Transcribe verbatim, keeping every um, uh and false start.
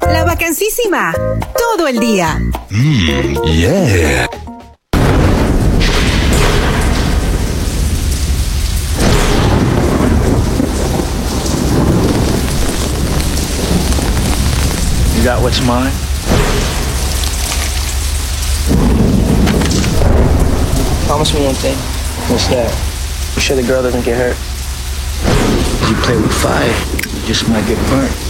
La Vacancísima. Todo el día. Mmm, yeah. You got what's mine? Promise me one thing. What's that? Be sure the girl doesn't get hurt. You play with fire, you just might get burnt.